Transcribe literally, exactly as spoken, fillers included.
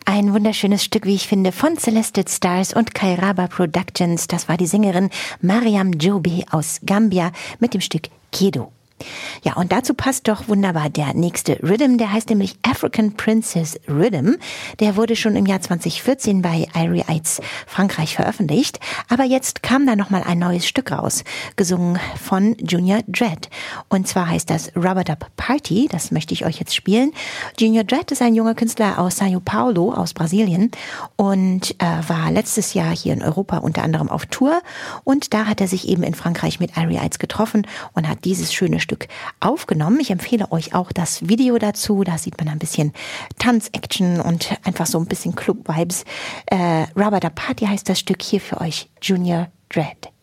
Ein wunderschönes Stück, wie ich finde, von Celested Stars und Kairaba Productions. Das war die Sängerin Mariam Jobe aus Gambia mit dem Stück Kedo. Ja, und dazu passt doch wunderbar der nächste Rhythm, der heißt nämlich African Princess Rhythm. Der wurde schon im Jahr zwanzig vierzehn bei Irie Eids Frankreich veröffentlicht, aber jetzt kam da nochmal ein neues Stück raus, gesungen von Junior Dread. Und zwar heißt das Rubber Dub Party, das möchte ich euch jetzt spielen. Junior Dread ist ein junger Künstler aus São Paulo, aus Brasilien, und äh, war letztes Jahr hier in Europa unter anderem auf Tour, und da hat er sich eben in Frankreich mit Irie Eids getroffen und hat dieses schöne Stück aufgenommen. Ich empfehle euch auch das Video dazu. Da sieht man ein bisschen Tanz-Action und einfach so ein bisschen Club-Vibes. Äh, Rubber Dub Party heißt das Stück, hier für euch Junior Dread.